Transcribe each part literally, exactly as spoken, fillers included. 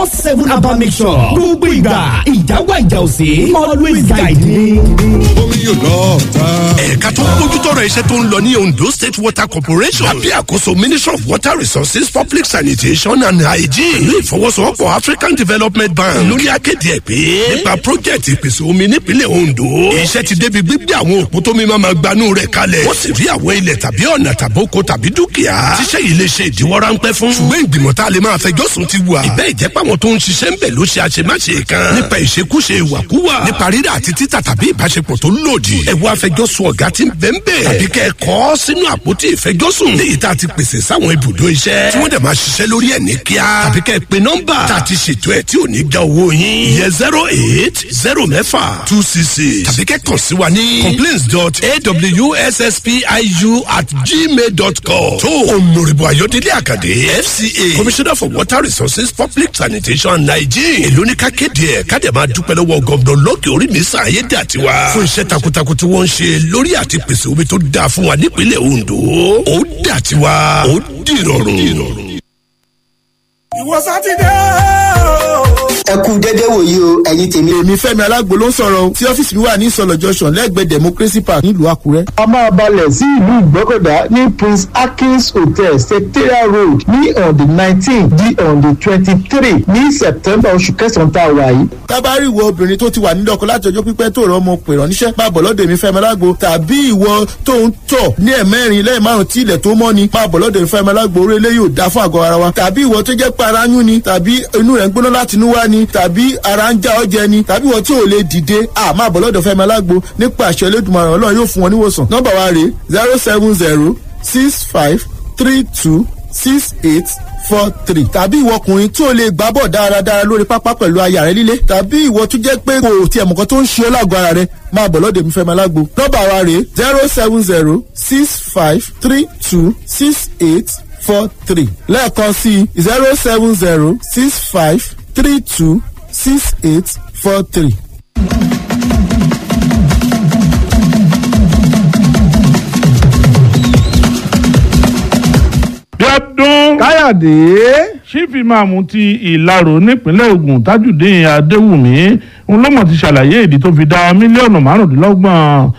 seven herbal mixture gbogbo ìgbà ìjáwá ìjà òsè always guide me. omi yóò lọ ta. ẹ̀ka tó ń bójútọ́rọ̀ iṣẹ́ tó ń lọ ní Ondo State Water Corporation lábẹ́ àkóso Ministry of Water Resources, Public Sanitation and Hygiene ní ìfọwọ́sowọ́pọ̀ African Development Bank lórí akéde ẹ̀ pé nípa project ìpèsè omi nípínlẹ̀ Ondo iṣẹ́ ti débi gbígbé àwọn òpó tó mi máa gbanú rẹ̀ kalẹ̀ wọ́n sì rí àwọn ilẹ̀ tàbí ọ̀nà tàbóko tàbí dúkìá tíṣẹ́ yìí lè ṣe ìdíwọ́ ráńpẹ́ fún ṣùgbọ́n ìgbìmọ̀ tá a lè máa fẹjọ́ sùn ti wà ìbẹ́ ìjẹ́pàwọn tó ń ṣiṣẹ́ ń bẹ̀ ló ṣe àṣemáṣe kan nípa ìṣekúṣe ìwàkúwà nípa rírà àti títà tàbí ìbáṣepọ̀ tó lòdì ẹ wá fẹjọ́sùn ọ̀gá tí ń bẹ̀ ń bẹ̀ tàbí kẹ́ ẹ kọ́ sínú àpótí ìfẹjọ́sùn léyìí tá a ti pèsè sáwọn ibùdó iṣẹ́ tí wọ́n dẹ̀ máa ṣiṣẹ́ lórí ẹ̀ ní kíá tàbí kẹ́ ẹ pe nọ́mbà tá a ti ṣètò ẹ̀ tí ò ní já owó yín ìyẹn zero eight zero mẹ́fà two six six tàbí kẹ́ kàn sí wa ní complaints dot awsspiu at gmail dot com tó Honorable Ayọ̀délé Àkàndé F C A Commissioner for Water Resources, Public Sanitation and Hygiene èló ní ká kéde ẹ̀ ká dẹ̀ máa dúpẹ́ lọ́wọ́ gọ́ọ̀dọ̀ lókè orí mi sàáyé dà tiwa fún iṣẹ́ takuntakun tí wọ́n ń ṣe lórí àti pèsè omi tó dáa fún wa nípínlẹ̀ Ondo ó dà tiwa ó dìrọ̀rùn. ìwọ sátidé ẹ kú dédé wòyí o ẹ̀yin tèmi. èmi Fẹ́mi Alágbo ló ń sọ̀rọ̀ o tí ọ́fíìsì mi wà ní Ìsọ̀lọ̀ junction lẹ́gbẹ̀ẹ́ Democracy Park nílùú Àkúrẹ́. a máa balẹ̀ sí ìlú Ìgbọ́kọ̀dá ní Prince Akins Hotel Secretariat Road ní on the nineteen di on the twenty-three ní September oṣù kẹsàn-án tá a wà yìí. tábàárì ìwọ obìnrin tó ti wà nílé ọkọ láti ọjọ́ pípẹ́ tó rọ ọmọ pè rán níṣẹ́ máa bọ̀ lọ́dọ̀ èmi Fẹ́mi Alágbo tàbí ìwọ tó ń tọ̀ ní ẹ̀mẹ́rin lẹ́yìn márùn tí ilẹ̀ tó mọ́ ni máa bọ̀ lọ́dọ̀ èmi Fẹ́mi Alágbo orí eléyìí ò dá fún àgọ́ ara wa tàbí ìwọ tó jẹ́ pé ara yún ni tàbí inú rẹ̀ ń gbóná láti inú wá ni tàbí ara ń já ọjẹ ni tàbí wọn tí ò lè dìde a máa bọ̀ lọ́dọ̀ Fẹ́mi Alágbo nípa àṣẹ Olódùmarè Ọlọ́run yóò fún wọn níwòsàn. nọ́mbà wa rèé zero seven zero six five three two six eight four three tàbí ìwọ ọkùnrin tí ò lè gbá bọ̀ dáradára lórí pápá pẹ̀lú aya rẹ líle tàbí ìwọ tó jẹ́ pé kò tiẹ̀ mọ̀kan tó ń ṣe ọ́ lágọ̀ọ́ ara rẹ máa bọ̀ lọ́dọ̀ mi Fẹ́mi Alágbo. nọ́mbà wa rèé zero seven zero six five three two six eight four three lẹ́ẹ̀kan sí zero seven zero six five three two six eight four three. Bíọ́dún Káyọ̀dé. Chief Imam ti Ìlaró nípínlẹ̀ Ògùn Tajudeen Adéwùmí ń lọ́mọ̀ ti ṣàlàyé ìdí tó fi dá mílíọ̀nù márùndínlọ́gbọ̀n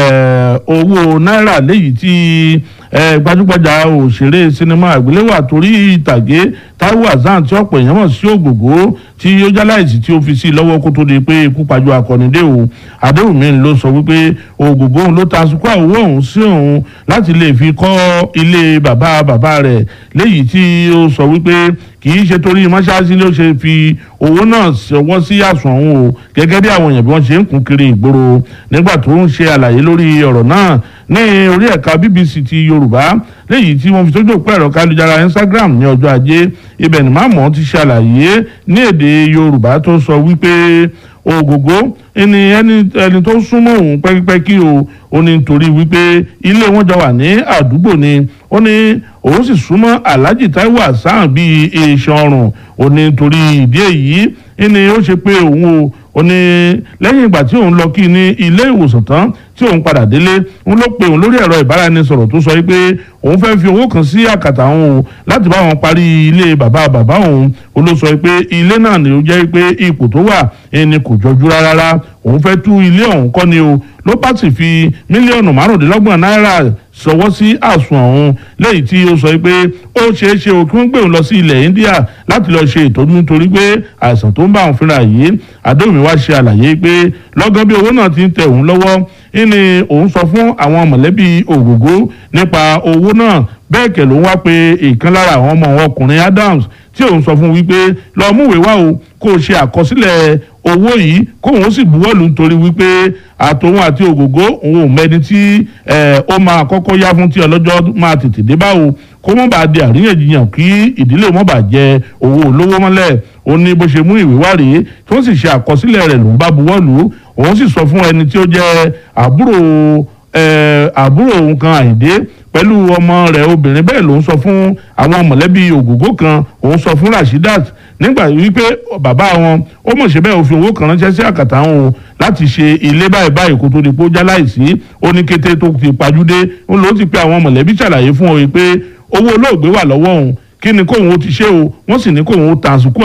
owó náírà léyìí tí gbajúgbajà òṣèré sinimá àgbéléwò àtòrí ìtàgé Táíwò Hassan tí ọ̀pọ̀ èèyàn mọ̀ sí Ògògó tí ó jáláìsí tí ó fi sí lọ́wọ́ kó tó di pé ikú pajú akọnidé o. Adéwùmí ló sọ wípé Ògògó òun ló ta sùkúà owó òun sí òun láti lè fi kọ́ ilé bàbá bàbá rẹ̀ léyìí tí ó sọ wípé kì í ṣe torí mọ́ṣáláṣí ló ṣe fi owó náà ṣọwọ́ sí àsùnwọ̀n òun o gẹ́gẹ́ bí àwọn èèyàn bí wọ́n ṣe ń kún kiri ìgboro nígbà tó ń ṣe àlàyé lórí ọ̀rọ̀ náà ní orí ẹ̀ka B B C ti Yorùbá léyìí tí wọ́n fi sójú òpó ẹ̀rọ kálujára Instagram ní ọjọ́ ajé ibẹ̀ ni Mámọ́ ti ṣàlàyé ní èdè Yorùbá tó sọ wípé Ògògó ẹni ẹni ẹni tó súnmọ́ òun pẹ́kípẹ́kí o ó ní nítorí wípé ilé wọn jọ wà ní àdúgbò ni ó ní òun sì súnmọ́ Alhaji Táíwò Hassan bíi iṣan ọrùn ó ní nítorí ìdí èyí ẹni ó ṣe pé òun o ó ní lẹ́yìn ìgbà tí òun lọ kí ní ilé ìwòsàn tán tí òun padà délé òun ló pe òun lórí ẹ̀rọ ìbáraẹnisọ̀rọ̀ tó sọ wípé òun fẹ́ fi owó kan sí àkàtà òun láti bá wọn parí ilé bàbá bàbá òun ó ló sọ pé ilé náà ni ó jẹ́ pé ipò tó wà ẹni kò jọjú rárá òun fẹ́ tú ilé ọ̀hún kọ́ ni o ló bá sì fi mílíọ̀nù márùndínlọ́gbọ̀n náírà sọwọ́ sí àsùnwọ̀n òun lẹ́yìn tí ó sọ pé ó ṣeé ṣe o kí wọ́n gbé òun lọ sí ilẹ̀ India láti lọ ṣe ìtọ́jú nítorí pé àìsàn tó ń bá òun fínra yìí. Adéwùmí wá ṣe àlàyé pé lọ́gán bí owó náà ti ń tẹ òun lọ́wọ́ ní òun sọ fún àwọn mọ̀lẹ́bí Ògògó nípa owó náà bẹ́ẹ̀ kẹ̀ ló ń wá pé ìkan lára àwọn ọmọ ọkùnrin Adams tí òun sọ fún wípé lọ́ọ́ múwèé wá o kó o ṣe àkọsílẹ̀ owó yìí kóun sì buwọ́lù nítorí wípé àtòun àti Ògògó òun ò mẹ́ni tí ó máa kọ́kọ́ yá fún tí ọlọ́jọ́ máa tètè dé báwo kó mọ́ bá di àríyànjiyàn kí ìdílé mọ́ bá jẹ owó olówó mọ́lẹ̀ ó ní bó ṣe mú ìwé wá rèé tí wọ́n sì ṣe àkọsílẹ̀ rẹ̀ lòún bá buwọ́lù òun sì sọ fún ẹni tí ó jẹ́ àbúrò àbúrò òun kan Àyìndé pẹ̀lú ọmọ rẹ̀ obìnrin bẹ́ẹ̀ lòún sọ fún àwọn mọ̀lẹ́bí Ògògó kan òun sọ fún Rashidat nígbà wípé bàbá wọn ó mọ̀ ṣe bẹ́ẹ̀ ó fi owó kan ránṣẹ́ sí àkàtà wọn láti ṣe ilé báyìí báyìí kó tó di pé ó já láìsí ó ní kété tó ti pajúdé ó ló ti pe àwọn mọ̀lẹ́bí ṣàlàyé fún ọ pé owó olóògbé wà lọ́wọ́ òun kí ni kóun ó ti ṣe o wọ́n sì ní kóun ó ta àsùkú